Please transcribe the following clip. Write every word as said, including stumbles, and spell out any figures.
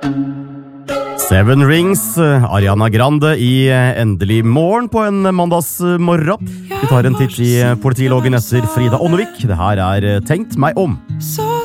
Seven Rings, Ariana Grande i Endelig morgen på en mandagsmorgen. Vi tar en titt i politiloggen etter Frida Ånnevik. Det her er Tenkt meg om. Så